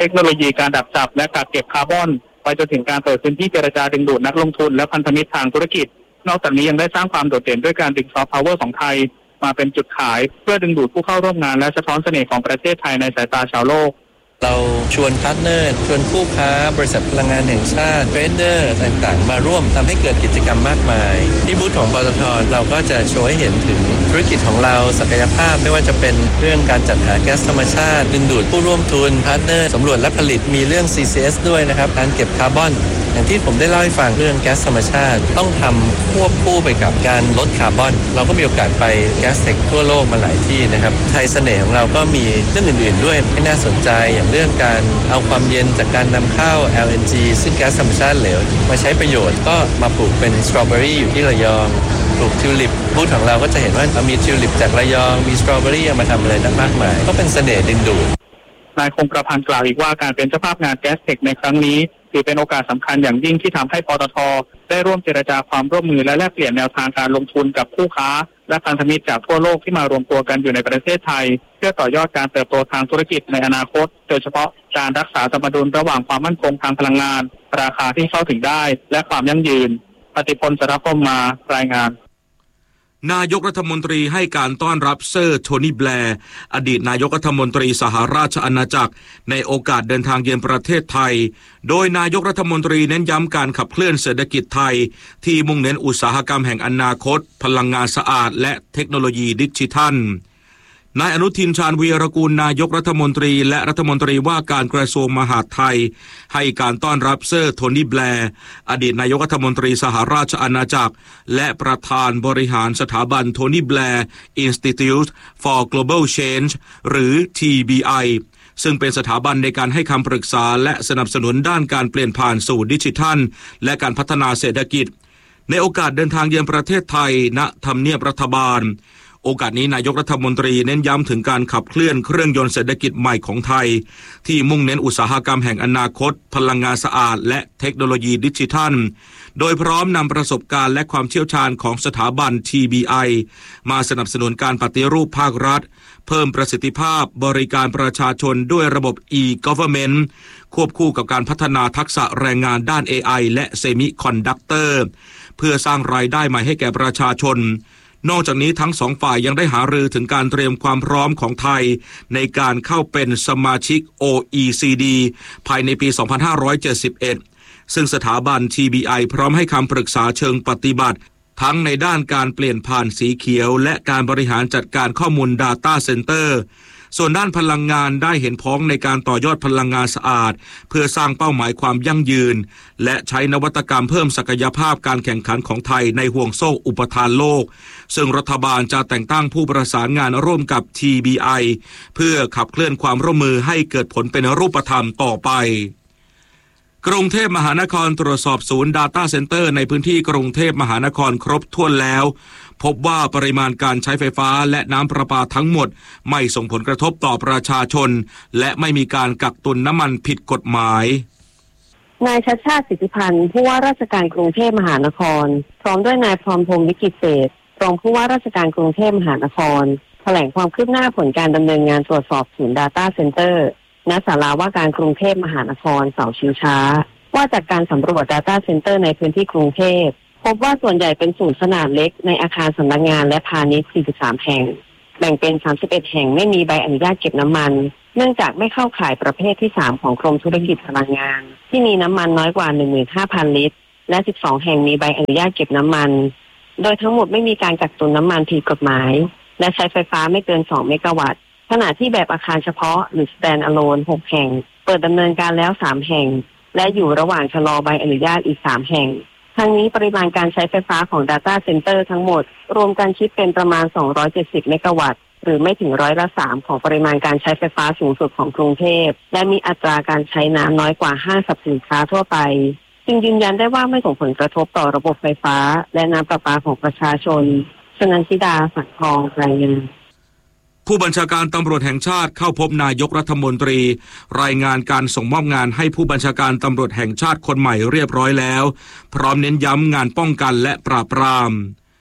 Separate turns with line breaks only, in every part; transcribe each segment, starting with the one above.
คโนโลยีการดักจับและกักเก็บคาร์บอนไปจนถึงการเปิดพื้นที่เจรจาดึงดูดนักลงทุนและพันธมิตรทางธุรกิจนอกจากนี้ยังได้สร้างความโดดเด่นด้วยการดึงซอฟต์พาวเวอร์ของไทยมาเป็นจุดขายเพื่อดึงดูดผู้เข้าร่วมงานและสะท้อนเสน่ห์ของประเทศไทยในสายตาชาวโลก
เราชวนพาร์ทเนอร์ชวนคู่ค้าบริษัทพลังงานแห่งชาติเทรดเดอร์ต่างๆมาร่วมทำให้เกิดกิจกรรมมากมายที่บูธของปตท.เราก็จะโชว์ให้เห็นถึงธุรกิจของเราศักยภาพไม่ว่าจะเป็นเรื่องการจัดหาแก๊สธรรมชาติดึงดูดผู้ร่วมทุนพาร์ทเนอร์สำรวจและผลิตมีเรื่อง CCS ด้วยนะครับการเก็บคาร์บอนอย่างที่ผมได้เล่าให้ฟังเรื่องแก๊สธรรมชาติต้องทำควบคู่ไปกับการลดคาร์บอนเราก็มีโอกาสไปแก๊สเทคทั่วโลกมาหลายที่นะครับไทยเสน่ห์ของเราก็มีเรื่องอื่นๆด้วยที่น่าสนใจอย่างเรื่องการเอาความเย็นจากการนำเข้า LNG ซึ่งแก๊สธรรมชาติเหลวมาใช้ประโยชน์ก็มาปลูกเป็นสตรอเบอรี่อยู่ที่ระยองปลูกทิวลิปบูธของเราก็จะเห็นว่ามีทิวลิปจากระยองมีสตรอเบอรี่มาทำอะไรมากมายก็เป็นเสน่ห์ดึงดูด
นายคงกระพันกล่าวอีกว่าการเป็นเจ้าภาพงานแก๊สเทคในครั้งนี้ถือเป็นโอกาสสำคัญอย่างยิ่งที่ทำให้ปตท.ได้ร่วมเจรจาความร่วมมือและแลกเปลี่ยนแนวทางการลงทุนกับคู่ค้าและพันธมิตรจากทั่วโลกที่มารวมตัวกันอยู่ในประเทศไทยเพื่อต่อยอดการเติบโตทางธุรกิจในอนาคตโดยเฉพาะการรักษาสมดุลระหว่างความมั่นคงทางพลังงานราคาที่เข้าถึงได้และความยั่งยืนปฏิพล สรพรหมมารายงาน
นายกรัฐมนตรีให้การต้อนรับเซอร์โทนี่แบร์อดีตนายกรัฐมนตรีสหราชอาณาจักรในโอกาสเดินทางเยือนประเทศไทยโดยนายกรัฐมนตรีเน้นย้ำการขับเคลื่อนเศรษฐกิจไทยที่มุ่งเน้นอุตสาหกรรมแห่งอนาคตพลังงานสะอาดและเทคโนโลยีดิจิทัลนายอนุทินชาญวีรกูลนายกรัฐมนตรีและรัฐมนตรีว่าการกระทรวงมหาดไทยให้การต้อนรับเซอร์โทนี่แบร์อดีตนายกรัฐมนตรีสหราชอาณาจักรและประธานบริหารสถาบันโทนี่แบร์ Institute for Global Change หรือ TBI ซึ่งเป็นสถาบันในการให้คำปรึกษาและสนับสนุนด้านการเปลี่ยนผ่านสู่ดิจิทัลและการพัฒนาเศรษฐกิจในโอกาสเดินทางเยือนประเทศไทยณทำเนียบรัฐบาลโอกาสนี้นายกรัฐมนตรีเน้นย้ำถึงการขับเคลื่อนเครื่องยนต์เศรษฐกิจใหม่ของไทยที่มุ่งเน้นอุตสาหกรรมแห่งอนาคตพลังงานสะอาดและเทคโนโลยีดิจิทัลโดยพร้อมนำประสบการณ์และความเชี่ยวชาญของสถาบัน TBI มาสนับสนุนการปฏิรูปภาครัฐเพิ่มประสิทธิภาพบริการประชาชนด้วยระบบ e-government ควบคู่กับการพัฒนาทักษะแรงงานด้าน AI และเซมิคอนดักเตอร์เพื่อสร้างรายได้ใหม่ให้แก่ประชาชนนอกจากนี้ทั้งสองฝ่ายยังได้หารือถึงการเตรียมความพร้อมของไทยในการเข้าเป็นสมาชิก OECD ภายในปี 2571 ซึ่งสถาบัน TBI พร้อมให้คำปรึกษาเชิงปฏิบัติทั้งในด้านการเปลี่ยนผ่านสีเขียวและการบริหารจัดการข้อมูล Data Center ส่วนด้านพลังงานได้เห็นพ้องในการต่อยอดพลังงานสะอาดเพื่อสร้างเป้าหมายความยั่งยืนและใช้นวัตกรรมเพิ่มศักยภาพการแข่งขันของไทยในห่วงโซ่อุปทานโลกซึ่งรัฐบาลจะแต่งตั้งผู้ประสานงานร่วมกับ TBI เพื่อขับเคลื่อนความร่วมมือให้เกิดผลเป็นรูปธรรมต่อไปกรุงเทพมหานครตรวจสอบศูนย์ Data Center ในพื้นที่กรุงเทพมหานครครบถ้วนแล้วพบว่าปริมาณการใช้ไฟฟ้าและน้ำประปาทั้งหมดไม่ส่งผลกระทบต่อประชาชนและไม่มีการกักตุนน้ำมันผิดกฎหมาย
นายชัชชาติ สิทธิพันธ์ผู้ว่าราชการกรุงเทพมหานครพร้อมด้วยนายพรพงศ์วิกิตเศรษฐ์รองผู้ว่าราชการกรุงเทพมหานครแถลงความคืบหน้าผลการดำเนินงานตรวจสอบศูนย์ Data Center ณ ศาลาว่าการกรุงเทพมหานครเสาชิงช้าว่าจากการสำรวจ Data Center ในพื้นที่กรุงเทพพบว่าส่วนใหญ่เป็นศูนย์ขนาดเล็กในอาคารสำนักงานและพาณิชย์ 43 แห่งแบ่งเป็น 31 แห่งไม่มีใบอนุญาตเก็บน้ำมันเนื่องจากไม่เข้าข่ายประเภทที่ 3 ของกรมธุรกิจพลังงานที่มีน้ำมันน้อยกว่า 15,000 ลิตรและ 12 แห่งมีใบอนุญาตเก็บน้ำมันโดยทั้งหมดไม่มีการกักตุนน้ำมันผิดกฎหมายและใช้ไฟฟ้าไม่เกิน 2 เมกะวัตต์ขณะที่แบบอาคารเฉพาะหรือ stand alone 6 แห่งเปิดดำเนินการแล้ว 3 แห่งและอยู่ระหว่างชะลอใบอนุญาตอีก 3 แห่งทั้งนี้ปริมาณการใช้ไฟฟ้าของ Data Center ทั้งหมดรวมกันคิดเป็นประมาณ270เมกะวัตต์หรือไม่ถึง3%ของปริมาณการใช้ไฟฟ้าสูงสุดของกรุงเทพและมีอัตราการใช้น้ำน้อยกว่าห้างสรรพสินค้าทั่วไปจึงยืนยันได้ว่าไม่ส่งผลกระทบต่อระบบไฟฟ้าและน้ำประปาของประชาชนชนันทิดา สังทองรายงาน
ผู้บัญชาการตำรวจแห่งชาติเข้าพบนายกรัฐมนตรีรายงานการส่งมอบงานให้ผู้บัญชาการตำรวจแห่งชาติคนใหม่เรียบร้อยแล้วพร้อมเน้นย้ำงานป้องกันและปราบปราม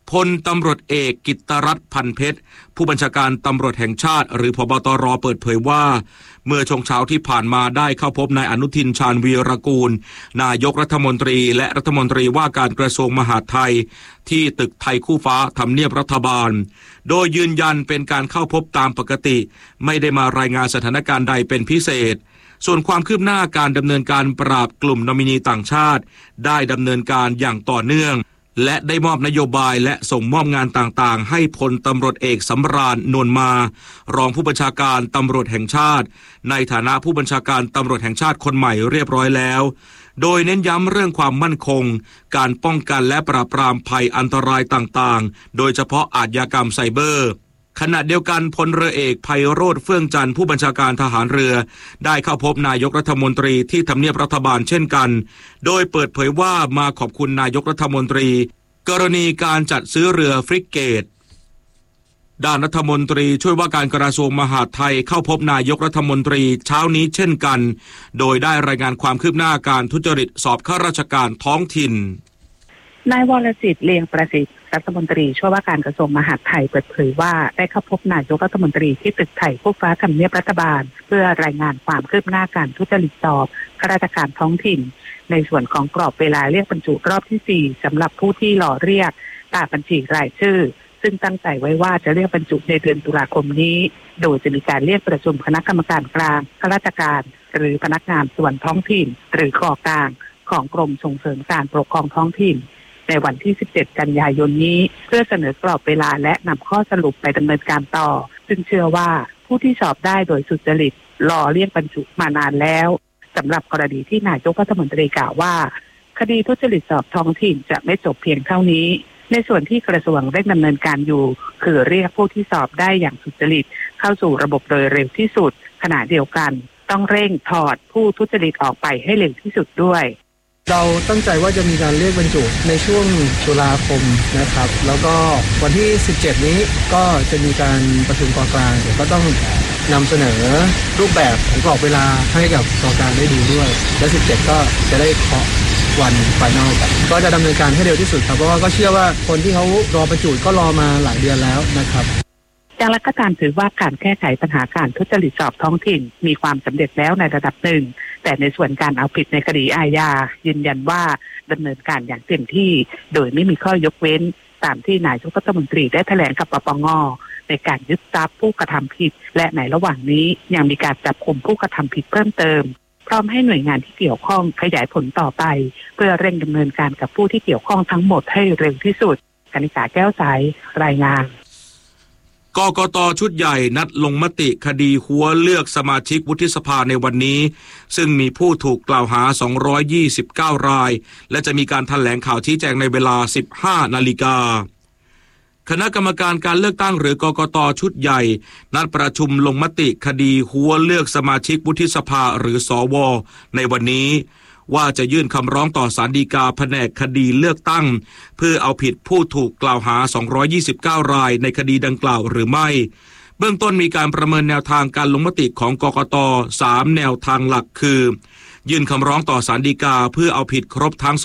พลตำรวจเอกกิตตรัตน์พันเพชรผู้บัญชาการตำรวจแห่งชาติหรือผบ.ตร.เปิดเผยว่าเมื่อช่วงเช้าที่ผ่านมาได้เข้าพบนายอนุทินชาญวีรกูลนายกรัฐมนตรีและรัฐมนตรีว่าการกระทรวงมหาดไทยที่ตึกไทยคู่ฟ้าทำเนียบรัฐบาลโดยยืนยันเป็นการเข้าพบตามปกติไม่ได้มารายงานสถานการณ์ใดเป็นพิเศษส่วนความคืบหน้าการดำเนินการปราบกลุ่มนอมินีต่างชาติได้ดำเนินการอย่างต่อเนื่องและได้มอบนโยบายและส่งมอบงานต่างๆให้พลตำรวจเอกสำราญนวลมารองผู้บัญชาการตำรวจแห่งชาติในฐานะผู้บัญชาการตำรวจแห่งชาติคนใหม่เรียบร้อยแล้วโดยเน้นย้ำเรื่องความมั่นคงการป้องกันและปราบปรามภัยอันตรายต่างๆโดยเฉพาะอาชญากรรมไซเบอร์ขณะเดียวกันพลเรือเอกไพโรจน์เฟื่องจันทร์ผู้บัญชาการทหารเรือได้เข้าพบนายกรัฐมนตรีที่ทำเนียบรัฐบาลเช่นกันโดยเปิดเผยว่ามาขอบคุณนายกรัฐมนตรีกรณีการจัดซื้อเรือฟริเกตด้านรัฐมนตรีช่วยว่าการกระทรวงมหาดไทยเข้าพบนายกรัฐมนตรีเช้านี้เช่นกันโดยได้รายงานความคืบหน้าการทุจริตสอบข้าราชการท้องถิ่น
นายวรจิตเลียงประสิทธิ์รัฐมนตรีช่วยว่าการกระทรวงมหาดไทยเปิดเผยว่าได้เข้าพบนายกรัฐมนตรีที่ตึกไทยคู่ฟ้าทำเนียบรัฐบาลเพื่อรายงานความคืบหน้าการทุจริตสอบข้าราชการท้องถิ่นในส่วนของกรอบเวลาเรียกบรรจุรอบที่4สำหรับผู้ที่รอเรียกตามบัญชีรายชื่อซึ่งตั้งใจไว้ว่าจะเรียกบรรจุในเดือนตุลาคมนี้โดยจะมีการเรียกประชุมคณะกรรมการกลางข้าราชการหรือพนักงานส่วนท้องถิ่นหรือกกลางของกรมส่งเสริมการปกครองท้องถิ่นในวันที่17กันยายนนี้เพื่อเสนอกรอบเวลาและนำข้อสรุปไปดำเนินการต่อซึ่งเชื่อว่าผู้ที่สอบได้โดยสุจริตรอเรียกบรรจุมานานแล้วสำหรับกรณีที่นายกรัฐมนตรีกล่าวว่าคดีทุจริตสอบท้องถิ่นจะไม่จบเพียงเท่านี้ในส่วนที่กระทรวงเร่งดำเนินการอยู่คือเรียกผู้ที่สอบได้อย่างสุจริตเข้าสู่ระบบโดยเร็วที่สุดขณะเดียวกันต้องเร่งถอดผู้ทุจริตออกไปให้เร็วที่สุดด้วย
เราตั้งใจว่าจะมีการเรียกบรรจุในช่วงตุลาคมนะครับแล้วก็วันที่17นี้ก็จะมีการประชุมกองกลางเดี๋ยวก็ต้องนำเสนอรูปแบบของกรอบเวลาให้กับกองกลางได้ดูด้วยและ17ก็จะได้เคาะวันไฟนอลกันก็จะดำเนินการให้เร็วที่สุดครับเพราะว่าก็เชื่อว่าคนที่เขารอบรรจุก็รอมาหลายเดือนแล้วนะครับ
อย่างไรก็ตามถือว่าการแก้ไขปัญหาการทุจริตสอบท้องถิ่นมีความสำเร็จแล้วในระดับหนึ่งแต่ในส่วนการเอาผิดในคดีอาญายืนยันว่าดำเนินการอย่างเต็มที่โดยไม่มีข้อยกเว้นตามที่นายกรัฐมนตรีได้แถลงกับปปง.ในการยึดทรัพย์ผู้กระทำผิดและในระหว่างนี้ยังมีการจับกุมผู้กระทำผิดเพิ่มเติมพร้อมให้หน่วยงานที่เกี่ยวข้องขยายผลต่อไปเพื่อเร่งดำเนินการกับผู้ที่เกี่ยวข้องทั้งหมดให้เร็วที่สุดกนิษฐาแก้วใสรายงาน
กกต.ชุดใหญ่นัดลงมติคดีหัวเลือกสมาชิกวุฒิสภาในวันนี้ซึ่งมีผู้ถูกกล่าวหา229รายและจะมีการแถลงข่าวชี้แจงในเวลา 15 นาฬิกาคณะกรรมการการเลือกตั้งหรือกกต.ชุดใหญ่นัดประชุมลงมติคดีหัวเลือกสมาชิกวุฒิสภาหรือสว.ในวันนี้ว่าจะยื่นคำร้องต่อศาลฎีกาแผนกคดีเลือกตั้งเพื่อเอาผิดผู้ถูกกล่าวหา229รายในคดีดังกล่าวหรือไม่เบื้องต้นมีการประเมินแนวทางการลงมติของกกต. 3แนวทางหลักคือยื่นคำร้องต่อศาลฎีกาเพื่อเอาผิดครบทั้ง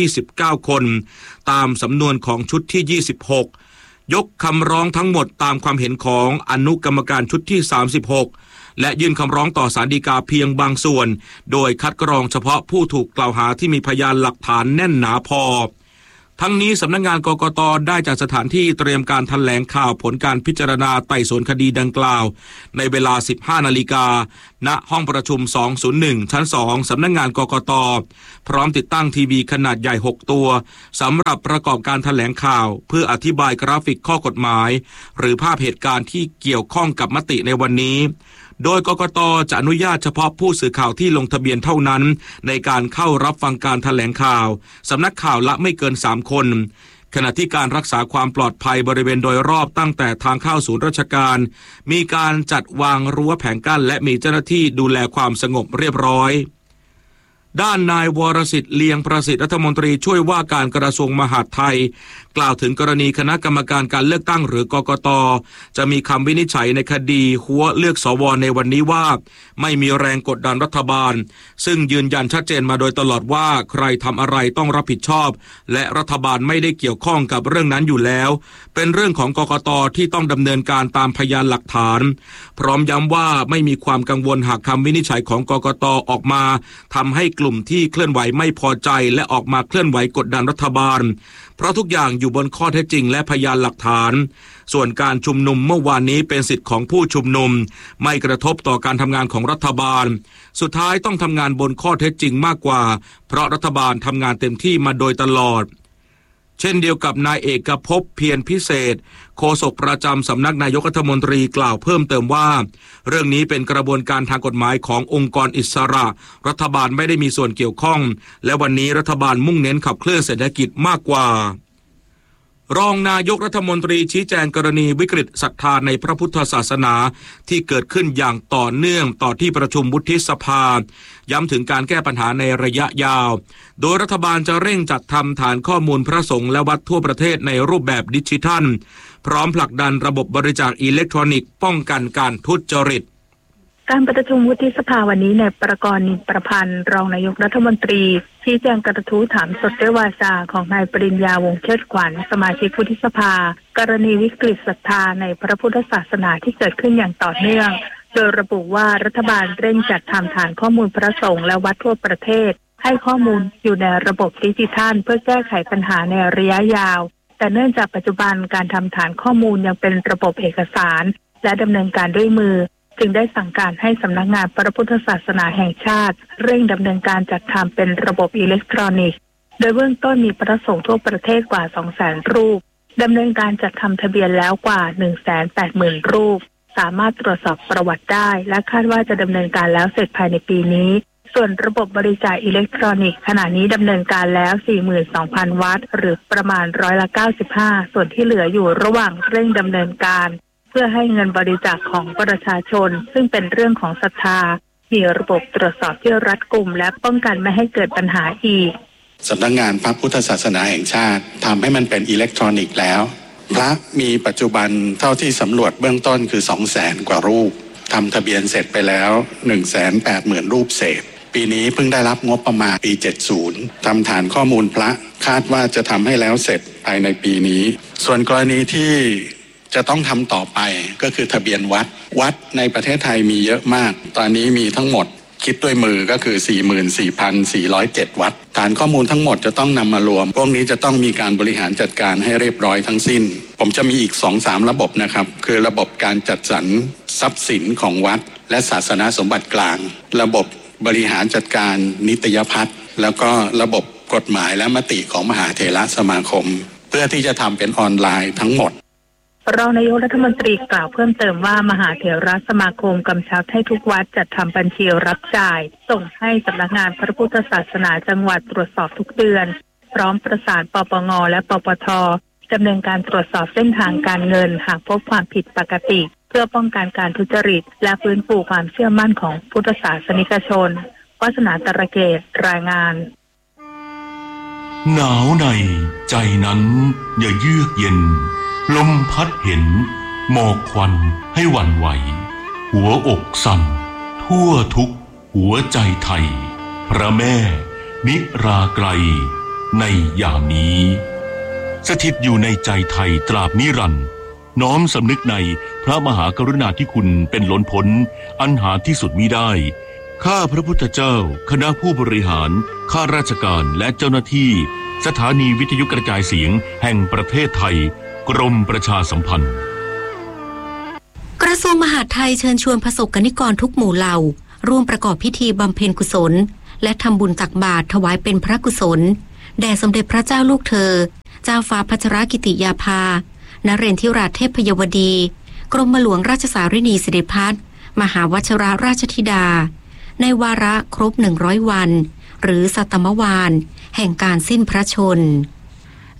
229คนตามสำนวนของชุดที่26ยกคำร้องทั้งหมดตามความเห็นของอนุกรรมการชุดที่36และยื่นคำร้องต่อศาลฎีกาเพียงบางส่วนโดยคัดกรองเฉพาะผู้ถูกกล่าวหาที่มีพยานหลักฐานแน่นหนาพอทั้งนี้สำนักงานกกต.ได้จัดสถานที่เตรียมการแถลงข่าวผลการพิจารณาไต่สวนคดีดังกล่าวในเวลา 15 นาฬิกาณห้องประชุม201ชั้น2สำนักงานกกต.พร้อมติดตั้งทีวีขนาดใหญ่6ตัวสำหรับประกอบการแถลงข่าวเพื่ออธิบายกราฟิกข้อกฎหมายหรือภาพเหตุการณ์ที่เกี่ยวข้องกับมติในวันนี้โดยกกต.จะอนุญาตเฉพาะผู้สื่อข่าวที่ลงทะเบียนเท่านั้นในการเข้ารับฟังการแถลงข่าวสำนักข่าวละไม่เกิน3คนขณะที่การรักษาความปลอดภัยบริเวณโดยรอบตั้งแต่ทางเข้าศูนย์ราชการมีการจัดวางรั้วแผงกั้นและมีเจ้าหน้าที่ดูแลความสงบเรียบร้อยด้านนายวรสิทธิ์เลียงประสิทธิ์รัฐมนตรีช่วยว่าการกระทรวงมหาดไทยกล่าวถึงกรณีคณะกรรมการการเลือกตั้งหรือกกต.จะมีคำวินิจฉัยในคดีหัวเลือกสว.ในวันนี้ว่าไม่มีแรงกดดันรัฐบาลซึ่งยืนยันชัดเจนมาโดยตลอดว่าใครทำอะไรต้องรับผิดชอบและรัฐบาลไม่ได้เกี่ยวข้องกับเรื่องนั้นอยู่แล้วเป็นเรื่องของกกต.ที่ต้องดำเนินการตามพยานหลักฐานพร้อมย้ำว่าไม่มีความกังวลหากคำวินิจฉัยของกกต.ออกมาทำให้กลุ่มที่เคลื่อนไหวไม่พอใจและออกมาเคลื่อนไหวกดดันรัฐบาลเพราะทุกอย่างอยู่บนข้อเท็จจริงและพยานหลักฐานส่วนการชุมนุมเมื่อวานนี้เป็นสิทธิ์ของผู้ชุมนุมไม่กระทบต่อการทำงานของรัฐบาลสุดท้ายต้องทำงานบนข้อเท็จจริงมากกว่าเพราะรัฐบาลทำงานเต็มที่มาโดยตลอดเช่นเดียวกับนายเอกภพเพียรพิเศษโฆษกประจำสำนักนายกรัฐมนตรีกล่าวเพิ่มเติมว่าเรื่องนี้เป็นกระบวนการทางกฎหมายขององค์กรอิสระรัฐบาลไม่ได้มีส่วนเกี่ยวข้องและวันนี้รัฐบาลมุ่งเน้นขับเคลื่อนเศรษฐกิจมากกว่ารองนายกรัฐมนตรีชี้แจงกรณีวิกฤตศรัทธาในพระพุทธศาสนาที่เกิดขึ้นอย่างต่อเนื่องต่อที่ประชุมวุฒิสภาย้ำถึงการแก้ปัญหาในระยะยาวโดยรัฐบาลจะเร่งจัดทำฐานข้อมูลพระสงฆ์และวัดทั่วประเทศในรูปแบบดิจิทัลพร้อมผลักดันระบบบริจาคอิเล็กทรอนิกส์ป้องกันการทุจริต
การประชุมวุฒิสภาวันนี้ในประกรณ์ นินประพันธ์รองนายกรัฐมนตรีชี้แจงกระทู้ถามสดด้วยวาจาของนายปริญญาวงศ์เชิดขวัญสมาชิกวุฒิสภากรณีวิกฤตศรัทธาในพระพุทธศาสนาที่เกิดขึ้นอย่างต่อเนื่องโดยระบุว่ารัฐบาลเร่งจัดทำฐานข้อมูลพระสงฆ์และวัดทั่วประเทศให้ข้อมูลอยู่ในระบบดิจิทัลเพื่อแก้ไขปัญหาในระยะยาวแต่เนื่องจากปัจจุบันการทำฐานข้อมูลยังเป็นระบบเอกสารและดำเนินการด้วยมือจึงได้สั่งการให้สำนักงานพระพุทธศาสนาแห่งชาติเร่งดำเนินการจัดทำเป็นระบบอิเล็กทรอนิกส์โดยเบื้องต้นมีพระสงฆ์ทั่วประเทศกว่า 200,000 รูปดำเนินการจัดทำทะเบียนแล้วกว่า 180,000 รูปสามารถตรวจสอบประวัติได้และคาดว่าจะดำเนินการแล้วเสร็จภายในปีนี้ส่วนระบบบริจาคอิเล็กทรอนิกส์ขณะนี้ดำเนินการแล้ว 42,000 วัตต์หรือประมาณ95%ส่วนที่เหลืออยู่ระหว่างเร่งดำเนินการเพื่อให้เงินบริจาคของประชาชนซึ่งเป็นเรื่องของศรัทธามีระบบตรวจสอบที่รัดกุมและป้องกันไม่ให้เกิดปัญหาอีก
สำนักงานพระพุทธศาสนาแห่งชาติทำให้มันเป็นอิเล็กทรอนิกส์แล้วพระมีปัจจุบันเท่าที่สำรวจเบื้องต้นคือ 200,000 กว่ารูปทำทะเบียนเสร็จไปแล้ว 180,000 รูปเศษปีนี้เพิ่งได้รับงบประมาณปี 70ทำฐานข้อมูลพระคาดว่าจะทำให้แล้วเสร็จภายในปีนี้ส่วนกรณีที่จะต้องทำต่อไปก็คือทะเบียนวัดในประเทศไทยมีเยอะมากตอนนี้มีทั้งหมดคิดด้วยมือก็คือ 44,407 วัดฐานข้อมูลทั้งหมดจะต้องนำมารวมพวกนี้จะต้องมีการบริหารจัดการให้เรียบร้อยทั้งสิ้นผมจะมีอีก 2-3 ระบบนะครับคือระบบการจัดสรรทรัพย์สินของวัดและศาสนสมบัติกลางระบบบริหารจัดการนิตยพัฒน์แล้วก็ระบบกฎหมายและมติของมหาเถรสมาคมเพื่อที่จะทำเป็นออนไลน์ทั้งหมด
รองนายกรัฐมนตรีกล่าวเพิ่มเติมว่ามหาเถรสมาคมกำชับให้ทุกวัดจัดทำบัญชีรับจ่ายส่งให้สำนักงานพระพุทธศาสนาจังหวัดตรวจสอบทุกเดือนพร้อมประสานปปงและปปท.ดำเนินการตรวจสอบเส้นทางการเงินหากพบความผิดปกติเพื่อป้องกันการทุจริตและฟื้นฟูความเชื่อมั่นของพุทธศาสนิกชนวาสนาตระเกตรายงาน
หนาวในใจนั้นอย่าเยือกเย็นลมพัดเห็นหมอกควันให้หวั่นไหวหัวอกสั่นทั่วทุกหัวใจไทยพระแม่นิราไกรในยามนี้สถิตอยู่ในใจไทยตราบนิรันดร์น้อมสำนึกในพระมหากรุณาธิคุณเป็นล้นพ้นอันหาที่สุดมิได้ข้าพระพุทธเจ้าคณะผู้บริหารข้าราชการและเจ้าหน้าที่สถานีวิทยุกระจายเสียงแห่งประเทศไทยกรมประชาสัมพันธ์
กระทรวงมหาดไทยเชิญชวนประสบกนิกรทุกหมู่เหล่าร่วมประกอบพิธีบำเพ็ญกุศลและทำบุญตักบาตรถวายเป็นพระกุศลแด่สมเด็จพระเจ้าลูกเธอเจ้าฟ้าพัชรกิติยาภานเรศธิราชเทพยวดีกรมหลวงราชสารินีสิริพัฒน์มหาวชิรราชธิดาในวาระครบ100 วันหรือสัตตมวาลแห่งการสิ้นพระชน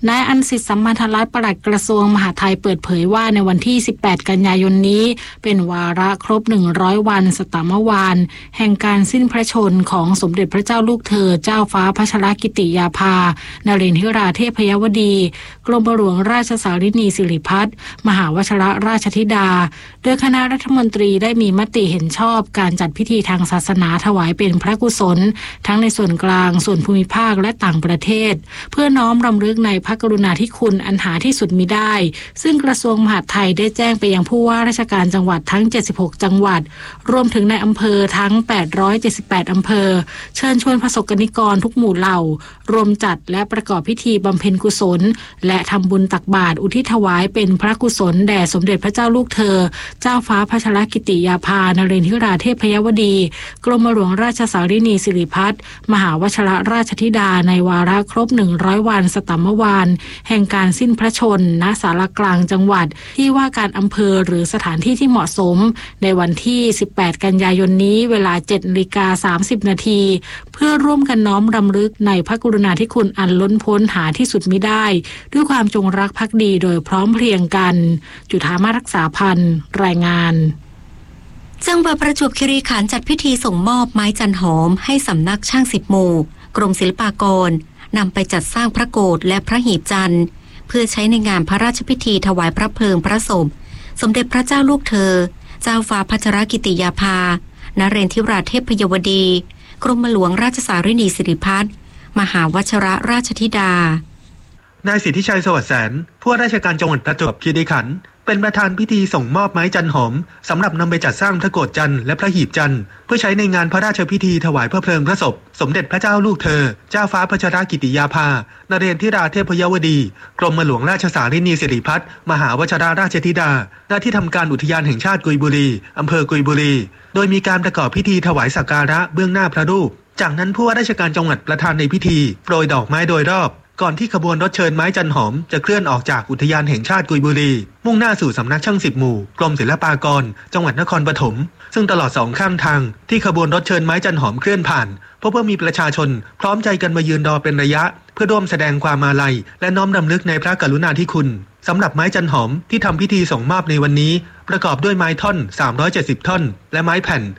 นายอันสิทธิ์สัมพันธรัตน์ปลัดกระทรวงมหาดไทยเปิดเผยว่าในวันที่ 18 กันยายนนี้เป็นวาระครบ 100 วันสตมวานแห่งการสิ้นพระชนม์ของสมเด็จพระเจ้าลูกเธอเจ้าฟ้าพัชรกิติยาภานเรนทิราเทพยวดีกรมหลวงราชสารินีสิริพัฒน์มหาวชิรราชธิดาโดยคณะรัฐมนตรีได้มีมติเห็นชอบการจัดพิธีทางศาสนาถวายเป็นพระกุศลทั้งในส่วนกลางส่วนภูมิภาคและต่างประเทศเพื่อน้อมรำลึกในพระกรุณาธิคุณอันหาที่สุดมิได้ซึ่งกระทรวงมหาดไทยได้แจ้งไปยังผู้ว่าราชการจังหวัดทั้ง76จังหวัดรวมถึงในอำเภอทั้ง878อำเภอเชิญชวนประสบกนิกรทุกหมู่เหล่ารวมจัดและประกอบพิธีบำเพ็ญกุศลและทำบุญตักบาตรอุทิศถวายเป็นพระกุศลแด่สมเด็จพระเจ้าลูกเธอเจ้าฟ้าพัชรกิติยาภานเรนทิราเทพยวดีกรมหลวงราชสารินีสิริพัฒน์มหาวชิรราชธิดาในวาระครบ100วันสตมวานแห่งการสิ้นพระชนม์ณศาลากลางจังหวัดที่ว่าการอำเภอหรือสถานที่ที่เหมาะสมในวันที่ 18 กันยายนนี้เวลา 7:30 น.เพื่อร่วมกันน้อมรำลึกในพระกรุณาธิคุณอันล้นพ้นหาที่สุดมิได้ด้วยความจงรักภักดีโดยพร้อมเพรียงกันจุฑามารักษาพันธ์รายงาน
จังหวัดประจวบคีรีขันธ์จัดพิธีส่งมอบไม้จันหอมให้สำนักช่าง10หมู่กรมศิลปากรนำไปจัดสร้างพระโกฐและพระหีบจันทร์เพื่อใช้ในงานพระราชพิธีถวายพระเพลิงพระศพสมเด็จพระเจ้าลูกเธอเจ้าฟ้าพัชรกิติยาภานเรนทิราเทพยวดีกรมหลวงราชสารินีสิริพัฒน์มหาวชิรราชธิดาน
ายสิทธิชัยสวัสดิ์แสนผู้ว่าราชการจังหวัดประจวบคีรีขันธ์เป็นประธานพิธีส่งมอบไม้จันหอมสำหรับนำไปจัดสร้างพระโกฐจันทร์และพระหีบจันทร์เพื่อใช้ในงานพระราชพิธีถวายพระเพลิงพระศพสมเด็จพระเจ้าลูกเธอเจ้าฟ้าพัชรกิติยาภานเรนทิราเทพยวดีกรมหลวงราชสารินีสิริพัฒน์มหาวชิรราชธิดาณที่ทำการอุทยานแห่งชาติกุยบุรีอำเภอกุยบุรีโดยมีการประกอบพิธีถวายสักการะเบื้องหน้าพระรูปจากนั้นผู้ว่าราชการจังหวัดประธานในพิธีโปรยดอกไม้โดยรอบก่อนที่ขบวนรถเชิญไม้จันหอมจะเคลื่อนออกจากอุทยานแห่งชาติกุยบุรีมุ่งหน้าสู่สำนักช่าง10หมู่กรมศิลปากรจังหวัดนครปฐมซึ่งตลอด2ข้างทางที่ขบวนรถเชิญไม้จันหอมเคลื่อนผ่านพบว่ามีประชาชนพร้อมใจกันมายืนรอเป็นระยะเพื่อร่วมแสดงความอาลัยและน้อมรำลึกในพระกรุณาธิคุณสำหรับไม้จันหอมที่ทำพิธีส่งมอบในวันนี้ประกอบด้วยไม้ท่อน370ท่อนและไม้แผ่น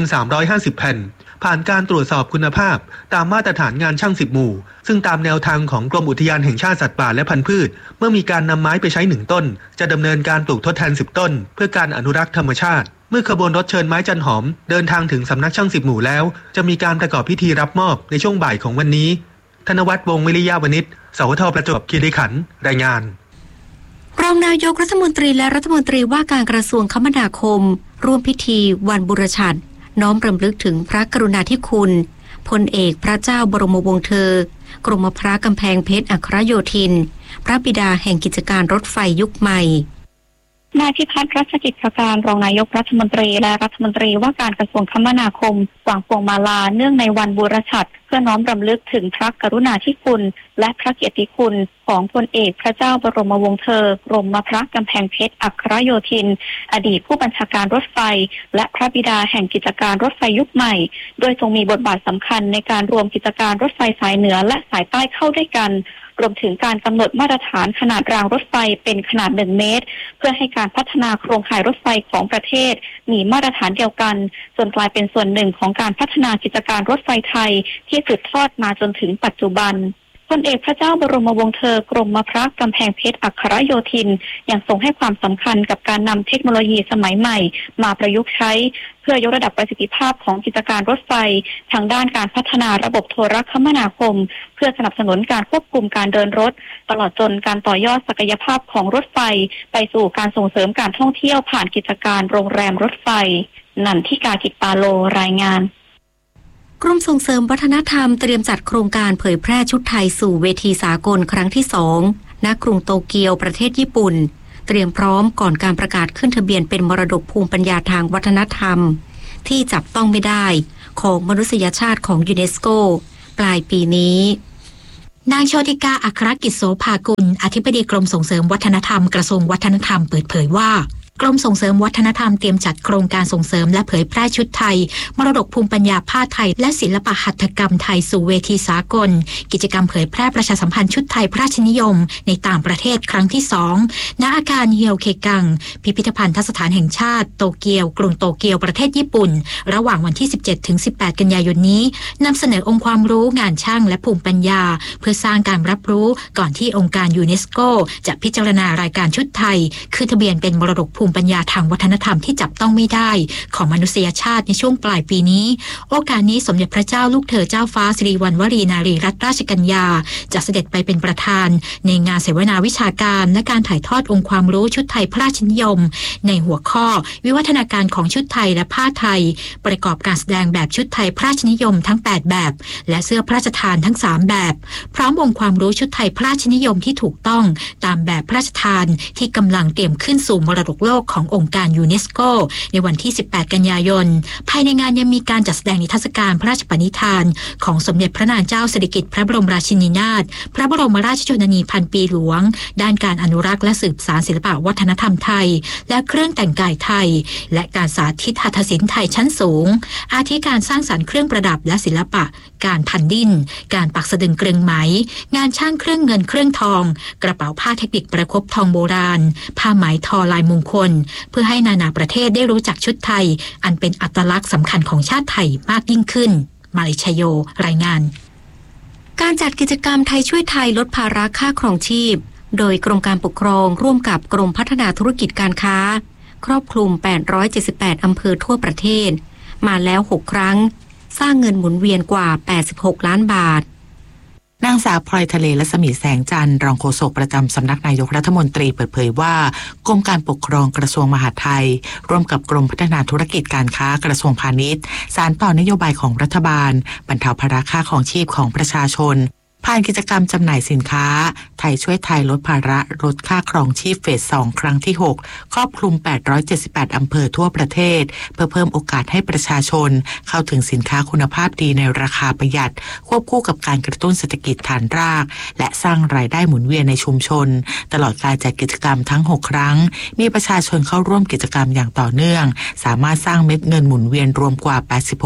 1,350 แผ่นผ่านการตรวจสอบคุณภาพตามมาตรฐานงานช่าง10หมู่ซึ่งตามแนวทางของกรมอุทยานแห่งชาติสัตว์ป่าและพันธุ์พืชเมื่อมีการนำไม้ไปใช้1ต้นจะดำเนินการปลูกทดแทน10ต้นเพื่อการอนุรักษ์ธรรมชาติเมื่อขบวนรถเชิญไม้จันหอมเดินทางถึงสำนักช่าง10หมู่แล้วจะมีการประกอบพิธีรับมอบในช่วงบ่ายของวันนี้ธนวัฒน์ วงศ์วิริยาวณิช สวทประจวบคีรีขันธ์รายงาน
รองนายกรัฐมนตรีและรัฐมนตรีว่าการกระทรวงคมนาคมร่วมพิธีวันบุรชัดน้อมรำลึกถึงพระกรุณาธิคุณพลเอกพระเจ้าบรมวงศ์เธอกรมพระกำแพงเพชรอัครโยธินพระบิดาแห่งกิจการรถไฟยุคใหม่
นายพิพัฒน์รัชกิจประการรองนายกรัฐมนตรีและรัฐมนตรีว่าการกระทรวงคมนาคมวางพวงมาลาเนื่องในวันบูรชัดเพื่อน้อมรำลึกถึงพระกรุณาธิคุณและพระเกียรติคุณของพลเอกพระเจ้าบรมวงศ์เธอกรมพระกำแพงเพชรอัครโยธินอดีตผู้บัญชาการรถไฟและพระบิดาแห่งกิจการรถไฟยุคใหม่โดยทรงมีบทบาทสำคัญในการรวมกิจการรถไฟสายเหนือและสายใต้เข้าด้วยกันรวมถึงการกำหนดมาตรฐานขนาดรางรถไฟเป็นขนาด1เมตรเพื่อให้การพัฒนาโครงข่ายรถไฟของประเทศมีมาตรฐานเดียวกันจนกลายเป็นส่วนหนึ่งของการพัฒนากิจการรถไฟไทยที่สืบทอดมาจนถึงปัจจุบันพลเอกพระเจ้าบรมวงศ์เธอกรมพระกำแพงเพชรอัครโยธินยังทรงให้ความสำคัญกับการนำเทคโนโลยีสมัยใหม่มาประยุกต์ใช้เพื่อยกระดับประสิทธิภาพของกิจการรถไฟทางด้านการพัฒนาระบบโทรคมนาคมเพื่อสนับสนุนการควบคุมการเดินรถตลอดจนการต่อยอดศักยภาพของรถไฟไปสู่การส่งเสริมการท่องเที่ยวผ่านกิจการโรงแรมรถไฟนันทิกากิจปาโลรายงาน
กรมส่งเสริมวัฒนธรรมเตรียมจัดโครงการเผยแพร่ชุดไทยสู่เวทีสากลครั้งที่2ณกรุงโตเกียวประเทศญี่ปุ่นเตรียมพร้อมก่อนการประกาศขึ้นทะเบียนเป็นมรดกภูมิปัญญาทางวัฒนธรรมที่จับต้องไม่ได้ของมนุษยชาติของยูเนสโกปลายปีนี้นางโชติกาอัครกิจโสภากุลอธิบดีกรมส่งเสริมวัฒนธรรมกระทรวงวัฒนธรรมเปิดเผยว่า
กรมส่งเสริมวัฒนธรรมเตรียมจัดโครงการส่งเสริมและเผยแพร่ชุดไทยมรดกภูมิปัญญาผ้าไทยและศิลปหัตถกรรมไทยสู่เวทีสากลกิจกรรมเผยแพร่ประชาสัมพันธ์ชุดไทยพระราชนิยมในต่างประเทศครั้งที่2ณอาคารเฮียวเคกังพิพิธภัณฑสถานแห่งชาติโตเกียวกรุงโตเกียวประเทศญี่ปุ่นระหว่างวันที่ 17-18 กันยายนนี้นำเสนอองค์ความรู้งานช่างและภูมิปัญญาเพื่อสร้างการรับรู้ก่อนที่องค์การยูเนสโกจะพิจารณารายการชุดไทยคือทะเบียนเป็นมรดกภูมิปัญญาทางวัฒนธรรมที่จับต้องไม่ได้ของมนุษยชาติในช่วงปลายปีนี้โอกาสนี้สมเด็จพระเจ้าลูกเธอเจ้าฟ้าสิริวัณวรีนารีรัตนราชกัญญาจะเสด็จไปเป็นประธานในงานเสวนาวิชาการและการถ่ายทอดองค์ความรู้ชุดไทยพระราชนิยมในหัวข้อวิวัฒนาการของชุดไทยและผ้าไทยประกอบการแสดงแบบชุดไทยพระราชนิยมทั้ง8แบบและเสื้อพระราชทานทั้ง3แบบพร้อมองค์ความรู้ชุดไทยพระราชนิยมที่ถูกต้องตามแบบพระราชทานที่กำลังเตรียมขึ้นสู่มรดกโลกขององค์การยูเนสโกในวันที่18กันยายนภายในงานยังมีการจัดแสดงนิทรรศการพระราชปณิธานของสมเด็จพระนางเจ้าสิริกิติ์พระบรมราชินีนาถพระบรมราชชนนีพันปีหลวงด้านการอนุรักษ์และสืบสานศิลปวัฒนธรรมไทยและเครื่องแต่งกายไทยและการสาธิตหัตถศิลป์ไทยชั้นสูงอาทิการสร้างสรรค์เครื่องประดับและศิลปะการพันดิ้นการปักสะดึงเกลืองไหมงานช่างเครื่องเงินเครื่องทองกระเป๋าผ้าเทคนิคประคบทองโบราณผ้าไหมทอลายมงคลเพื่อให้นานาประเทศได้รู้จักชุดไทยอันเป็นอัตลักษณ์สำคัญของชาติไทยมากยิ่งขึ้นมาลิชโยรายงานการจัดกิจกรรมไทยช่วยไทยลดภาระค่าครองชีพโดยกรมการปกครองร่วมกับกรมพัฒนาธุรกิจการค้าครอบคลุม878อำเภอทั่วประเทศมาแล้ว6ครั้งสร้างเงินหมุนเวียนกว่า86ล้านบาท
นางสาวพลอยทะเลและสมีแสงจันทร์รองโฆษกประจำสำนักนายกรัฐมนตรีเปิดเผยว่ากรมการปกครองกระทรวงมหาดไทยร่วมกับกรมพัฒนาธุรกิจการค้ากระทรวงพาณิชย์สานต่อนโยบายของรัฐบาลบรรเทาภาระค่าของชีพของประชาชนผ่านกิจกรรมจำหน่ายสินค้าไทยช่วยไทยลดภาระลดค่าครองชีพเฟส 2 ครั้งที่ 6 ครอบคลุม878อำเภอทั่วประเทศเพื่อเพิ่มโอกาสให้ประชาชนเข้าถึงสินค้าคุณภาพดีในราคาประหยัดควบคู่กับการกระตุ้นเศรษฐกิจฐานรากและสร้างรายได้หมุนเวียนในชุมชนตลอดการจัดกิจกรรมทั้ง6ครั้งมีประชาชนเข้าร่วมกิจกรรมอย่างต่อเนื่องสามารถสร้างเม็ดเงินหมุนเวียนรวมกว่า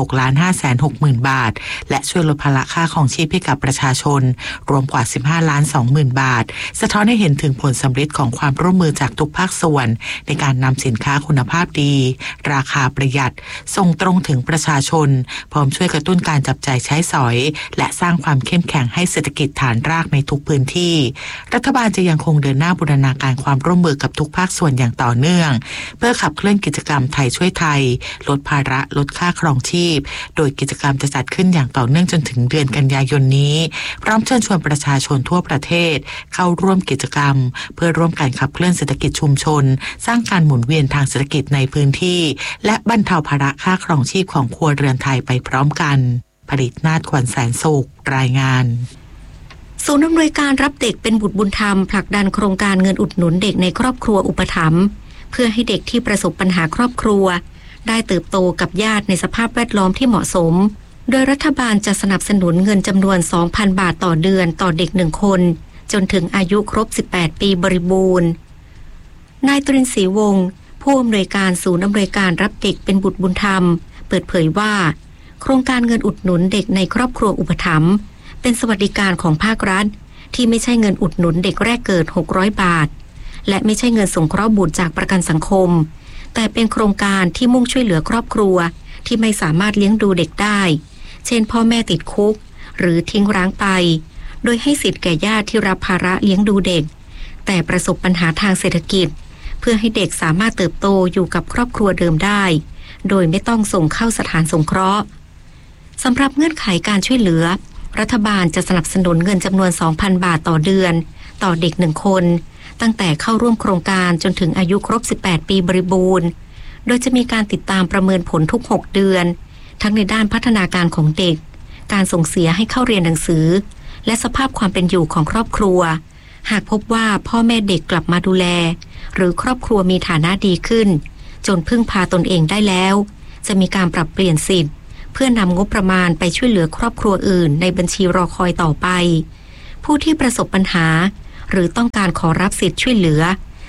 86,560,000 บาทและช่วยลดภาระค่าของชีพให้กับประชาชนรวมกว่า 15,20,000 บาทสะท้อนให้เห็นถึงผลสำเร็จของความร่วมมือจากทุกภาคส่วนในการนำสินค้าคุณภาพดีราคาประหยัดส่งตรงถึงประชาชนพร้อมช่วยกระตุ้นการจับจ่ายใช้สอยและสร้างความเข้มแข็งให้เศรษฐกิจฐานรากในทุกพื้นที่รัฐบาลจะยังคงเดินหน้าบูรณาการความร่วมมือกับทุกภาคส่วนอย่างต่อเนื่องเพื่อขับเคลื่อนกิจกรรมไทยช่วยไทยลดภาระลดค่าครองชีพโดยกิจกรรมจะจัดขึ้นอย่างต่อเนื่องจนถึงเดือนกันยายนนี้พร้อมเชิญชวนประชาชนทั่วประเทศเข้าร่วมกิจกรรมเพื่อร่วมกันขับเคลื่อนเศรษฐกิจชุมชนสร้างการหมุนเวียนทางเศรษฐกิจในพื้นที่และบรรเทาภาระค่าครองชีพของครัวเรือนไทยไปพร้อมกันผลิตนาถขวัญแสนสุขรายงาน
ศูนย์อำนวยการรับเด็กเป็นบุตรบุญธรรมผลักดันโครงการเงินอุดหนุนเด็กในครอบครัวอุปถัมภ์เพื่อให้เด็กที่ประสบปัญหาครอบครัวได้เติบโตกับญาติในสภาพแวดล้อมที่เหมาะสมโดยรัฐบาลจะสนับสนุนเงินจำนวน 2,000 บาทต่อเดือนต่อเด็ก1คนจนถึงอายุครบ18ปีบริบูรณ์นายตรินศรีวงศ์ผู้อำนวยการศูนย์อำนวยการรับเด็กเป็นบุตรบุญธรรมเปิดเผยว่าโครงการเงินอุดหนุนเด็กในครอบครัวอุปถัมภ์เป็นสวัสดิการของภาครัฐที่ไม่ใช่เงินอุดหนุนเด็กแรกเกิด600บาทและไม่ใช่เงินสงเคราะห์บุตรจากประกันสังคมแต่เป็นโครงการที่มุ่งช่วยเหลือครอบครัวที่ไม่สามารถเลี้ยงดูเด็กได้เช่นพ่อแม่ติดคุกหรือทิ้งร้างไปโดยให้สิทธิ์แก่ญาติที่รับภาระเลี้ยงดูเด็กแต่ประสบปัญหาทางเศรษฐกิจเพื่อให้เด็กสามารถเติบโตอยู่กับครอบครัวเดิมได้โดยไม่ต้องส่งเข้าสถานสงเคราะห์สำหรับเงื่อนไขการช่วยเหลือรัฐบาลจะสนับสนุนเงินจำนวน 2,000 บาทต่อเดือนต่อเด็ก1คนตั้งแต่เข้าร่วมโครงการจนถึงอายุครบ18ปีบริบูรณ์โดยจะมีการติดตามประเมินผลทุก6เดือนทั้งในด้านพัฒนาการของเด็กการส่งเสียให้เข้าเรียนหนังสือและสภาพความเป็นอยู่ของครอบครัวหากพบว่าพ่อแม่เด็กกลับมาดูแลหรือครอบครัวมีฐานะดีขึ้นจนพึ่งพาตนเองได้แล้วจะมีการปรับเปลี่ยนสิทธิ์เพื่อนำงบประมาณไปช่วยเหลือครอบครัวอื่นในบัญชีรอคอยต่อไปผู้ที่ประสบปัญหาหรือต้องการขอรับสิทธิ์ช่วยเหลือ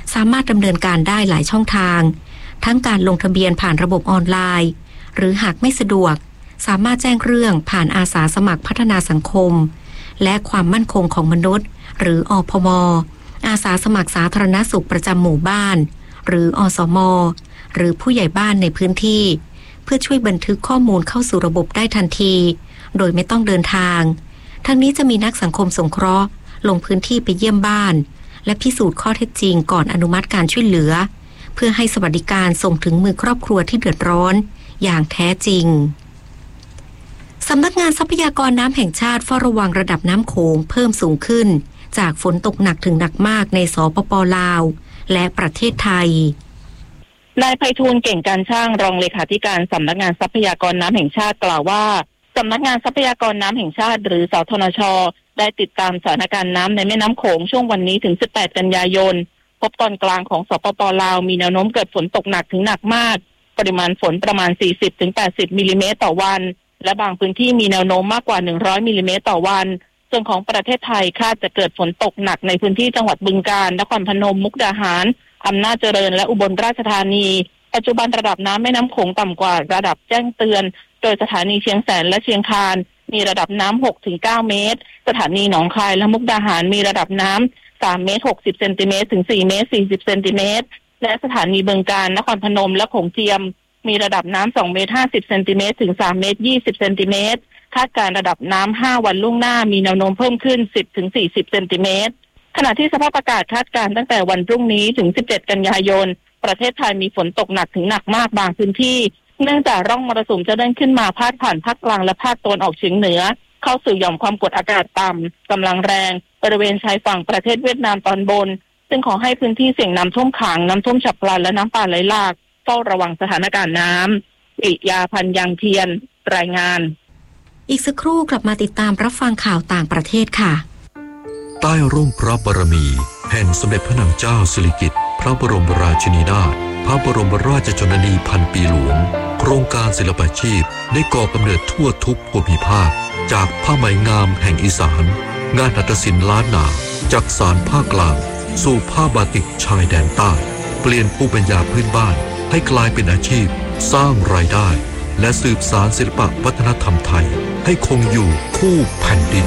สามารถดำเนินการได้หลายช่องทางทั้งการลงทะเบียนผ่านระบบออนไลน์หรือหากไม่สะดวกสามารถแจ้งเรื่องผ่านอาสาสมัครพัฒนาสังคมและความมั่นคงของมนุษย์หรืออพม.อาสาสมัครสาธารณสุขประจำหมู่บ้านหรืออสม.หรือผู้ใหญ่บ้านในพื้นที่เพื่อช่วยบันทึกข้อมูลเข้าสู่ระบบได้ทันทีโดยไม่ต้องเดินทางทั้งนี้จะมีนักสังคมสงเคราะห์ลงพื้นที่ไปเยี่ยมบ้านและพิสูจน์ข้อเท็จจริงก่อนอนุมัติการช่วยเหลือเพื่อให้สวัสดิการส่งถึงมือครอบครัวที่เดือดร้อนอย่างแท้จริงสำนักงานทรัพยากรน้ำแห่งชาติเฝ้าระวังระดับน้ำโขงเพิ่มสูงขึ้นจากฝนตกหนักถึงหนักมากในสปป.ลาวและประเทศไทย
นายไพฑูรย์เก่งการช่างรองเลขาธิการสำนักงานทรัพยากรน้ำแห่งชาติกล่าวว่าสำนักงานทรัพยากรน้ำแห่งชาติหรือสทนช.ได้ติดตามสถานการณ์น้ำในแม่น้ำโขงช่วงวันนี้ถึง18กันยายนพบตอนกลางของสปป.ลาวมีแนวโน้มเกิดฝนตกหนักถึงหนักมากปริมาณฝนประมาณ 40-80 มิลลิเมตรต่อวันและบางพื้นที่มีแนวโน้มมากกว่า100มิลลิเมตรต่อวันส่วนของประเทศไทยคาดจะเกิดฝนตกหนักในพื้นที่จังหวัดบึงกาฬนครพนมมุกดาหารอำนาจเจริญและอุบลราชธานีปัจจุบันระดับน้ำแม่น้ำโขงต่ำกว่าระดับแจ้งเตือนโดยสถานีเชียงแสนและเชียงคานมีระดับน้ำ 6-9 เมตรสถานีหนองคายและมุกดาหารมีระดับน้ำ3 เมตร 60 เซนติเมตรถึง 4 เมตร 40 เซนติเมตรและสถานีบึงกาฬนครพนมและโขงเจียมมีระดับน้ำ2 เมตร 50 เซนติเมตรถึง 3 เมตร 20 เซนติเมตรคาดการระดับน้ำ5วันล่วงหน้ามีแนวโน้มเพิ่มขึ้น 10-40 เซนติเมตรขณะที่สภาพอากาศคาดการตั้งแต่วันพรุ่งนี้ถึง17กันยายนประเทศไทยมีฝนตกหนักถึงหนักมากบางพื้นที่เนื่องจากร่องมรสุมจะเดินขึ้นมาพาดผ่านภาคกลางและภาคตะวันออกเฉียงเหนือเข้าสู่หย่อมความกดอากาศต่ำกำลังแรงบริเวณชายฝั่งประเทศเวียดนามตอนบนซึ่งขอให้พื้นที่เสี่ยงน้ำท่วมขังน้ำท่วมฉับพลันและน้ำป่าไหลหลากเฝ้าระวังสถานการณ์น้ำอิยาพันธ์ยังเทียนรายงาน
อีกสักครู่กลับมาติดตามรับฟังข่าวต่างประเทศค่ะ
ใต้ร่มพระบารมีแห่งสมเด็จพระนางเจ้าสิริกิติ์พระบรมราชินีนาถพระบรมราชชนนีพันปีหลวงโครงการศิลปาชีพได้ก่อกำเนิดทั่วทุกภูมิภาคจากผ้าไหมงามแห่งอีสานงานหัตถศิลป์ล้านนาจากสานภาคกลางสู่ผ้าบาติกชายแดนใต้เปลี่ยนภูมิปัญญาพื้นบ้านให้กลายเป็นอาชีพสร้างรายได้และสืบสานศิลปวัฒนธรรมไทยให้คงอยู่คู่แผ่นดิน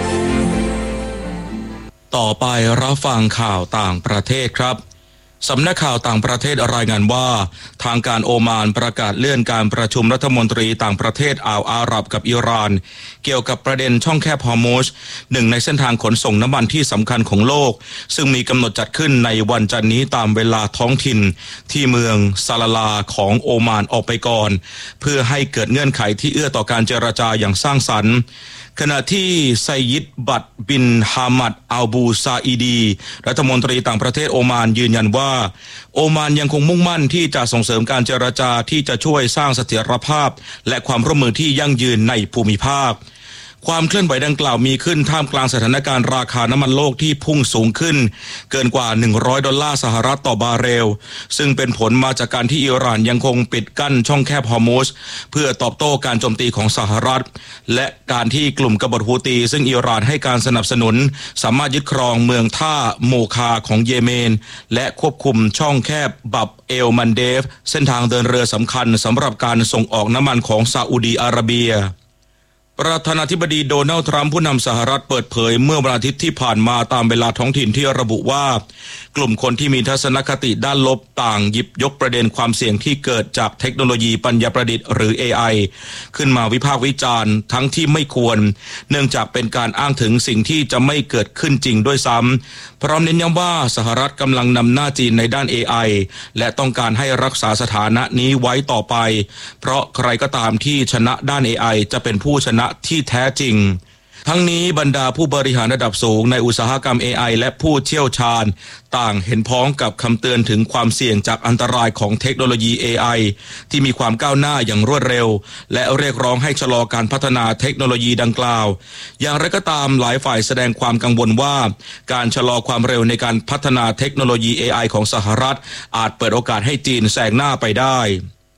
ต่อไปรับฟังข่าวต่างประเทศครับสำนักข่าวต่างประเทศรายงานว่าทางการโอมานประกาศเลื่อนการประชุมรัฐมนตรีต่างประเทศอ่าวอาหรับกับอิหร่านเกี่ยวกับประเด็นช่องแคบฮอร์มุซหนึ่งในเส้นทางขนส่งน้ำมันที่สำคัญของโลกซึ่งมีกำหนดจัดขึ้นในวันจันทร์นี้ตามเวลาท้องถิ่นที่เมืองซาลาลาของโอมานออกไปก่อนเพื่อให้เกิดเงื่อนไขที่เอื้อต่อการเจรจาอย่างสร้างสรรค์ขณะที่ไซยิดบัตบินฮามัดอัลบูซาอีดีรัฐมนตรีต่างประเทศโอมานยืนยันว่าโอมานยังคงมุ่งมั่นที่จะส่งเสริมการเจรจาที่จะช่วยสร้างเสถียรภาพและความร่วมมือที่ยั่งยืนในภูมิภาคความเคลื่อนไหวดังกล่าวมีขึ้นท่ามกลางสถานการณ์ราคาน้ำมันโลกที่พุ่งสูงขึ้นเกินกว่า$100สหรัฐต่อบาร์เรลซึ่งเป็นผลมาจากการที่อิหร่านยังคงปิดกั้นช่องแคบฮอร์มุซเพื่อตอบโต้การโจมตีของสหรัฐและการที่กลุ่มกบฏฮูตีซึ่งอิหร่านให้การสนับสนุนสามารถยึดครองเมืองท่าโมคาของเยเมนและควบคุมช่องแคบบับเอลมันเดฟเส้นทางเดินเรือสำคัญสำหรับการส่งออกน้ำมันของซาอุดีอาระเบียประธานาธิบดีโดนัลด์ทรัมป์ผู้นำสหรัฐเปิดเผยเมื่อวันอาทิตย์ที่ผ่านมาตามเวลาท้องถิ่นที่ระบุว่ากลุ่มคนที่มีทัศนคติด้านลบต่างหยิบยกประเด็นความเสี่ยงที่เกิดจากเทคโนโลยีปัญญาประดิษฐ์หรือ AI ขึ้นมาวิพากษ์วิจารณ์ทั้งที่ไม่ควรเนื่องจากเป็นการอ้างถึงสิ่งที่จะไม่เกิดขึ้นจริงด้วยซ้ำพร้อมเน้นย้ำว่าสหรัฐกำลังนำหน้าจีนในด้าน AI และต้องการให้รักษาสถานะนี้ไว้ต่อไปเพราะใครก็ตามที่ชนะด้าน AI จะเป็นผู้ชนะที่แท้จริงทั้งนี้บรรดาผู้บริหารระดับสูงในอุตสาหกรรม AI และผู้เชี่ยวชาญต่างเห็นพ้องกับคำเตือนถึงความเสี่ยงจากอันตรายของเทคโนโลยี AI ที่มีความก้าวหน้าอย่างรวดเร็วและเรียกร้องให้ชะลอการพัฒนาเทคโนโลยีดังกล่าวอย่างไรก็ตามหลายฝ่ายแสดงความกังวลว่าการชะลอความเร็วในการพัฒนาเทคโนโลยี AI ของสหรัฐอาจเปิดโอกาสให้จีนแซงหน้าไปได้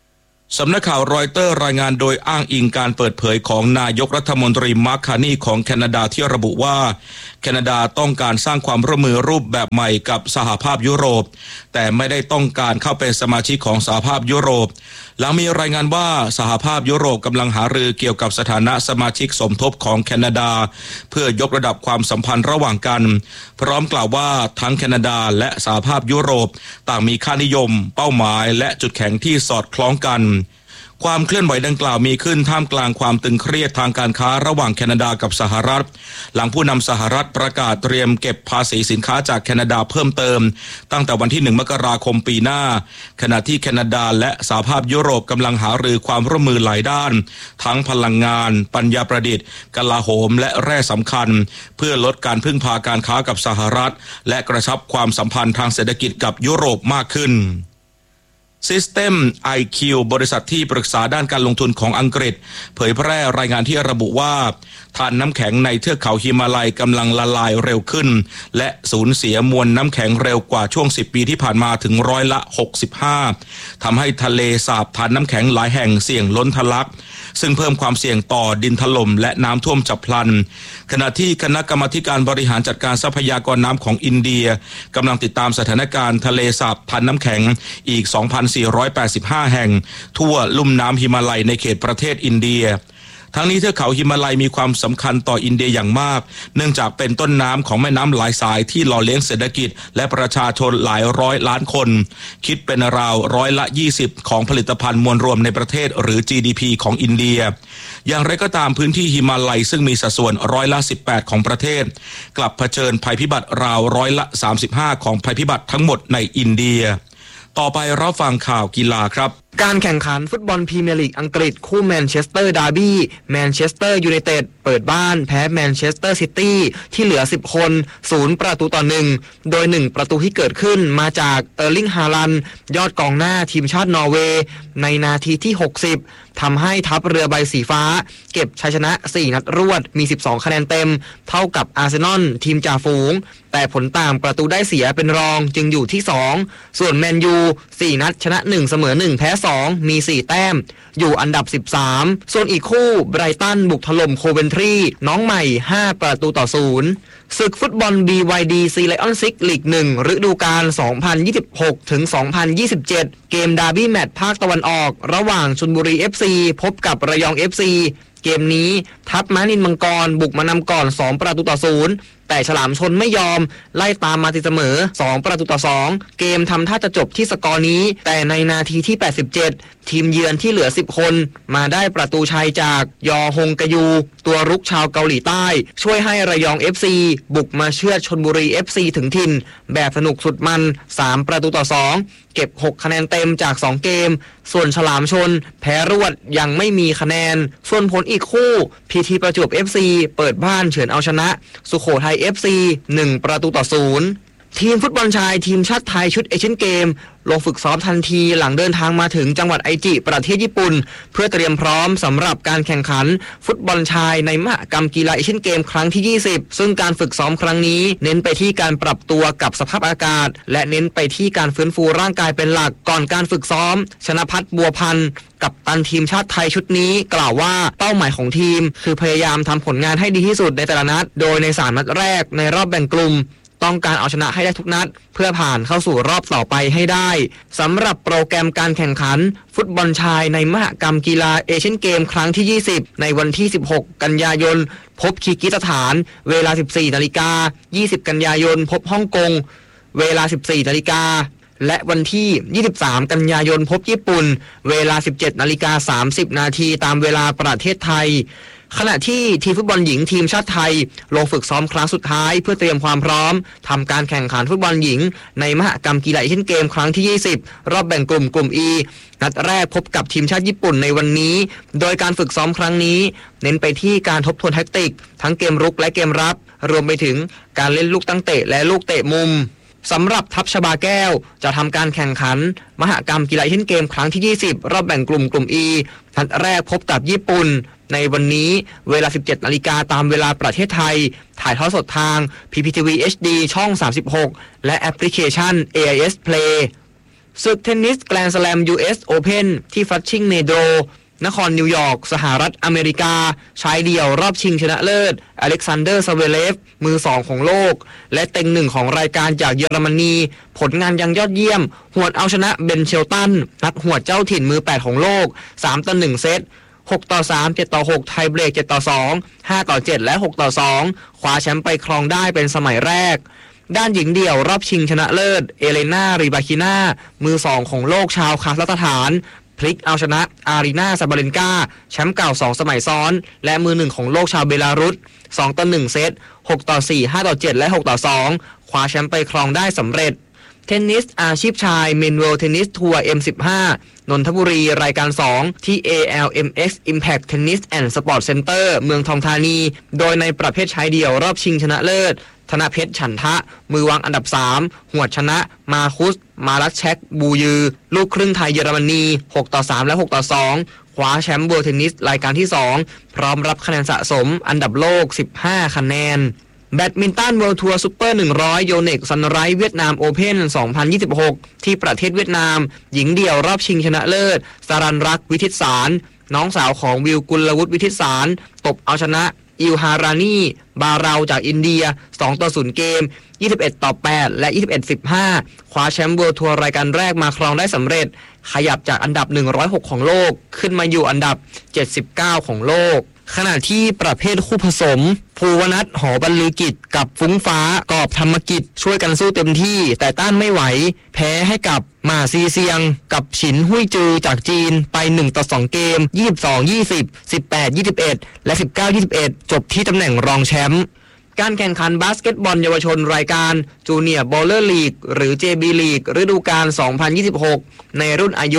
สำนักข่าวรอยเตอร์รายงานโดยอ้างอิงการเปิดเผยของนายกรัฐมนตรีมาร์ค คาร์นีของแคนาดาที่ระบุว่าแคนาดาต้องการสร้างความร่วมมือรูปแบบใหม่กับสหภาพยุโรปแต่ไม่ได้ต้องการเข้าเป็นสมาชิกของสหภาพยุโรปหลังมีรายงานว่าสหภาพยุโรปกำลังหารือเกี่ยวกับสถานะสมาชิกสมทบของแคนาดาเพื่อยกระดับความสัมพันธ์ระหว่างกันพร้อมกล่าวว่าทั้งแคนาดาและสหภาพยุโรปต่างมีค่านิยมเป้าหมายและจุดแข็งที่สอดคล้องกันความเคลื่อนไหวดังกล่าวมีขึ้นท่ามกลางความตึงเครียดทางการค้าระหว่างแคนาดากับสหรัฐหลังผู้นำสหรัฐประกาศเตรียมเก็บภาษีสินค้าจากแคนาดาเพิ่มเติมตั้งแต่วันที่1 มกราคมปีหน้าขณะที่แคนาดาและสหภาพยุโรปกำลังหารือความร่วมมือหลายด้านทั้งพลังงานปัญญาประดิษฐ์กลาโหมและแร่สำคัญเพื่อลดการพึ่งพาการค้ากับสหรัฐและกระชับความสัมพันธ์ทางเศรษฐกิจกับยุโรปมากขึ้นSystem IQ บริษัทที่ปรึกษาด้านการลงทุนของอังกฤษเผยแพร่รายงานที่ระบุว่าถ่านน้ำแข็งในเทือกเขาฮิมาลัยกำลังละลายเร็วขึ้นและสูญเสียมวลน้ำแข็งเร็วกว่าช่วง10 ปีที่ผ่านมาถึง65%ทำให้ทะเลสาบถ่านน้ำแข็งหลายแห่งเสี่ยงล้นทะลักซึ่งเพิ่มความเสี่ยงต่อดินถล่มและน้ำท่วมฉับพลันขณะที่คณะกรรมาการบริหารจัดการทรัพยากรน้ำของอินเดียกำลังติดตามสถานการณ์ทะเลสาบถ่านน้ำแข็งอีก 2,485 แห่งทั่วลุ่มน้ำฮิมาลัยในเขตประเทศอินเดียทั้งนี้เทือกเขาฮิมาลัยมีความสำคัญต่ออินเดียอย่างมากเนื่องจากเป็นต้นน้ำของแม่น้ำหลายสายที่หล่อเลี้ยงเศรษฐกิจและประชาชนหลายร้อยล้านคนคิดเป็นราว20%ของผลิตภัณฑ์มวลรวมในประเทศหรือ GDP ของอินเดียอย่างไรก็ตามพื้นที่ฮิมาลัยซึ่งมีสัดส่วน18%ของประเทศกลับเผชิญภัยพิบัติราว35%ของภัยพิบัติทั้งหมดในอินเดียต่อไปรับฟังข่าวกีฬาครับ
การแข่งขันฟุตบอลพรีเมียร์ลีกอังกฤษคู่แมนเชสเตอร์ดาร์บี้แมนเชสเตอร์ยูไนเต็ดเปิดบ้านแพ้แมนเชสเตอร์ซิตี้ที่เหลือ10คน0-1โดย1ประตูที่เกิดขึ้นมาจากเออร์ลิงฮาลันด์ยอดกองหน้าทีมชาตินอร์เวย์ในนาทีที่60ทำให้ทัพเรือใบสีฟ้าเก็บชัยชนะ4นัดรวดมี12คะแนนเต็มเท่ากับอาร์เซนอลทีมจ่าฝูงแต่ผลต่างประตูได้เสียเป็นรองจึงอยู่ที่2ส่วนแมนยู4นัดชนะ1เสมอ1แพ้2มี4แต้มอยู่อันดับ13ส่วนอีกคู่ไบรตันบุกถล่มโคเวนทรีน้องใหม่5-0ศึกฟุตบอล BYD Sea Lions 6 ลีก 1 ฤดูกาล 2026 ถึง 2027 เกมดาร์บี้แมตช์ภาคตะวันออกระหว่างชลบุรี FC พบกับระยอง FC เกมนี้ทัพม้านินมังกรบุกมานำก่อน2-0แต่ฉลามชนไม่ยอมไล่ตามมาตีเสมอ2-2เกมทำท่าจะจบที่สกอร์นี้แต่ในนาทีที่87ทีมเยือนที่เหลือ10คนมาได้ประตูชัยจากยอฮงกะยูตัวรุกชาวเกาหลีใต้ช่วยให้ระยอง FC บุกมาเชือดชลบุรี FC ถึงถิ่นแบบสนุกสุดมัน3-2เก็บ6คะแนนเต็มจาก2เกมส่วนฉลามชนแพ้รวดยังไม่มีคะแนนส่วนผลอีกคู่พีทีประจวบ FC เปิดบ้านเฉือนเอาชนะสุโขทัย FC 1-0ทีมฟุตบอลชายทีมชาติไทยชุดเอเชียนเกมลงฝึกซ้อมทันทีหลังเดินทางมาถึงจังหวัดไอจิประเทศญี่ปุ่นเพื่อเตรียมพร้อมสำหรับการแข่งขันฟุตบอลชายในมหกรรมกีฬาเอเชียนเกมครั้งที่20ซึ่งการฝึกซ้อมครั้งนี้เน้นไปที่การปรับตัวกับสภาพอากาศและเน้นไปที่การฟื้นฟูร่างกายเป็นหลักก่อนการฝึกซ้อมชนภัทรบัวพันธ์กัปตันทีมชาติไทยชุดนี้กล่าวว่าเป้าหมายของทีมคือพยายามทำผลงานให้ดีที่สุดในแต่ละนัดโดยใน3นัดแรกในรอบแบ่งกลุ่มต้องการเอาชนะให้ได้ทุกนัดเพื่อผ่านเข้าสู่รอบต่อไปให้ได้สำหรับโปรแกรมการแข่งขันฟุตบอลชายในมหกรรมกีฬาเอเชียนเกมครั้งที่20ในวันที่16กันยายนพบคีร์กิสถานเวลา 14:00 น20กันยายนพบฮ่องกงเวลา 14:00 นและวันที่23กันยายนพบญี่ปุ่นเวลา 17:30 นตามเวลาประเทศไทยขณะที่ทีมฟุตบอลหญิงทีมชาติไทยลงฝึกซ้อมครั้งสุดท้ายเพื่อเตรียมความพร้อมทำการแข่งขันฟุตบอลหญิงในมหกรรมกีฬาเอเชียนเกมครั้งที่20รอบแบ่งกลุ่ม E นัดแรกพบกับทีมชาติญี่ปุ่นในวันนี้โดยการฝึกซ้อมครั้งนี้เน้นไปที่การทบทวนแทคติกทั้งเกมรุกและเกมรับรวมไปถึงการเล่นลูกตั้งเตะและลูกเตะมุมสำหรับทัพชบาแก้วจะทำการแข่งขันมหกรรมกีฬาเอเชียนเกมครั้งที่20รอบแบ่งกลุ่ม E นัดแรกพบกับญี่ปุ่นในวันนี้เวลา 17:00 นตามเวลาประเทศไทยถ่ายทอดสดทาง PPTV HD ช่อง36และแอปพลิเคชัน AIS Play ศึกเทนนิสแกรนด์สแลม US Open ที่ฟลัชชิงเมโดรนครนิวยอร์กสหรัฐอเมริกาชายเดี่ยวรอบชิงชนะเลิศอเล็กซานเดอร์ ซาเวเลฟมือ2ของโลกและเต็งหนึ่งของรายการจากเยอรมนีผลงานยังยอดเยี่ยมหวดเอาชนะเบนเชลตันนักหวดเจ้าถิ่นมือ8ของโลก3-1 เซต6-3 7-6ไทยเบรก7-2 5-7 และ6-2คว้าแชมป์ไปครองได้เป็นสมัยแรกด้านหญิงเดี่ยวรอบชิงชนะเลิศเอเลนา ริบาคิน่ามือ2ของโลกชาวคาซัคสถานพลิกเอาชนะอารีนา ซาบาเลนกาแชมป์เก่า2สมัยซ้อนและมือ1ของโลกชาวเบลารุส2-1 เซต6-4 5-7 และ6-2คว้าแชมป์ไปครองได้สำเร็จเทนนิสอาชีพชายเมนเวิลด์เทนนิสทัวร์ M15 นนทบุรีรายการ2ที่ ALMX Impact Tennis and Sport Center เมืองทองธานีโดยในประเภทชายเดี่ยวรอบชิงชนะเลิศธนเพชรฉันทะมือวางอันดับ3หวดชนะมาคุสมาลัสแชกบูยือลูกครึ่งไทยเยอรมนี6-3 และ6-2คว้าแชมป์เวิลด์เทนนิสรายการที่2พร้อมรับคะแนนสะสมอันดับโลก15คะแนนแบดมินตันเวิลด์ทัวร์ซุปเปอร์100โยเน็กซันไรท์เวียดนามโอเพ่น2026ที่ประเทศเวียดนามหญิงเดี่ยวรอบชิงชนะเลิศสารันรักวิทิตสารน้องสาวของวิลกุลวุฒิวิทิตสารตบเอาชนะอิลฮารานีบาเราจากอินเดีย2-0เกม21-8และ21-15คว้าแชมป์เวิลด์ทัวร์รายการแรกมาครองได้สำเร็จขยับจากอันดับ106ของโลกขึ้นมาอยู่อันดับ79ของโลกขณะที่ประเภทคู่ผสมภูวนัท หอบรรลือกิจกับฟุ้งฟ้ากอบธรรมกิจช่วยกันสู้เต็มที่แต่ต้านไม่ไหวแพ้ให้กับหม่าซีเซียงกับฉินหุ้ยจือจากจีนไป1-2เกม22-20 18-21 และ19-21จบที่ตำแหน่งรองแชมป์การแข่งขันบาสเกตบอลเยาวชนรายการจูเนียร์บอลเลอร์ลีกหรือ JB League ฤดูกาล 2026 ในรุ่นอายุ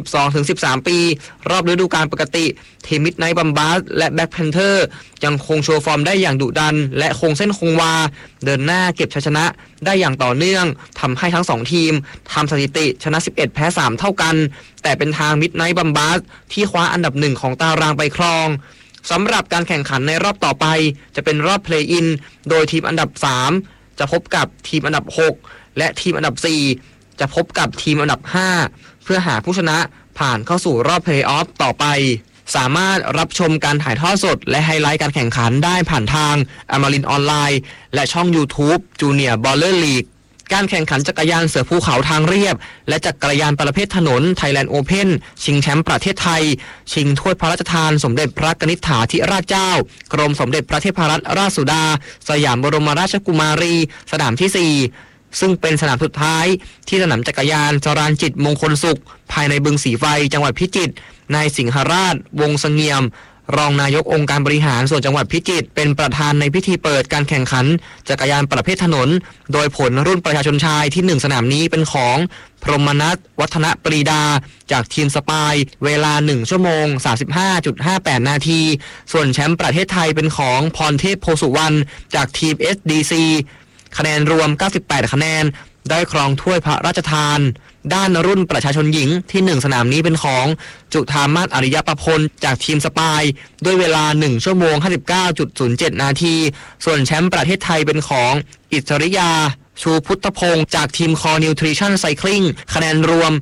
12-13 ปีรอบฤดูกาลปกติทีมมิดไนท์บัมบาสและแบล็คแพนเทอร์ยังคงโชว์ฟอร์มได้อย่างดุดันและคงเส้นคงวาเดินหน้าเก็บชัยชนะได้อย่างต่อเนื่องทำให้ทั้ง2ทีมทำสถิติชนะ11แพ้3เท่ากันแต่เป็นทางมิดไนท์บัมบาสที่คว้าอันดับ1ของตารางไปครองสำหรับการแข่งขันในรอบต่อไปจะเป็นรอบเพลย์อินโดยทีมอันดับ3จะพบกับทีมอันดับ6และทีมอันดับ4จะพบกับทีมอันดับ5เพื่อหาผู้ชนะผ่านเข้าสู่รอบเพลย์ออฟต่อไปสามารถรับชมการถ่ายทอดสดและไฮไลท์การแข่งขันได้ผ่านทางอมรินทร์ออนไลน์และช่อง YouTube Junior Baller Leagueการแข่งขันจักรยานเสือภูเขาทางเรียบและจักรยานประเภทถนน Thailand Open ชิงแชมป์ประเทศไทยชิงถ้วยพระราชทานสมเด็จพระกนิษฐาธิราชเจ้ากรมสมเด็จพระเทพรัตนราชสุดาสยามบรมราชกุมารีสนามที่4ซึ่งเป็นสนามสุดท้ายที่สนามจักรยานจรานจิตมงคลสุขภายในบึงสีไฟจังหวัดพิจิตรนายสิงหราชวงศ์เสงี่ยมรองนายกองค์การบริหารส่วนจังหวัดพิจิตรเป็นประธานในพิธีเปิดการแข่งขันจักรยานประเภทถนนโดยผลรุ่นประชาชนชายที่1สนามนี้เป็นของพรหมนัสวัฒนปรีดาจากทีมสปายเวลา1ชั่วโมง 35.58 นาทีส่วนแชมป์ประเทศไทยเป็นของพรเทพโพสุวรรณจากทีม SDC คะแนนรวม98คะแนนได้ครองถ้วยพระราชทานด้านรุ่นประชาชนหญิงที่1สนามนี้เป็นของจุธามาศอริยประพลจากทีมสปายด้วยเวลา1ชั่วโมง 59.07 นาทีส่วนแชมป์ประเทศไทยเป็นของอิสริยาชูพุทธพงศ์จากทีมคอนิวทริชั่นไซคลิงคะแนนรวม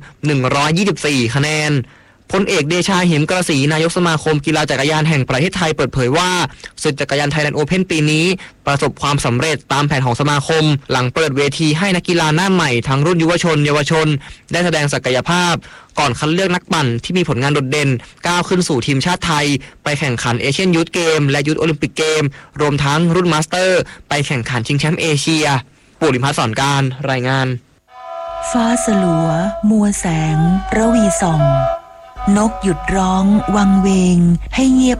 124คะแนนพลเอกเดชา เหมกระสีนายกสมาคมกีฬาจักรยานแห่งประเทศไทยเปิดเผยว่าศึกจักรยานไทยแลนด์โอเพ่นปีนี้ประสบความสำเร็จตามแผนของสมาคมหลังเปิดเวทีให้นักกีฬาหน้าใหม่ทั้งรุ่นเยาวชนได้แสดงศักยภาพก่อนคัดเลือกนักปั่นที่มีผลงานโดดเด่นก้าวขึ้นสู่ทีมชาติไทยไปแข่งขันเอเชียนยูทเกมและยูทโอลิมปิกเกมรวมทั้งรุ่นมาสเตอร์ไปแข่งขันชิงแชมป์เอเชียปุริพัฒน์สอนการรายงาน
ฟ้าสลัวมัวแสงระวีส่องนกหยุดร้องวังเวงให้เงียบ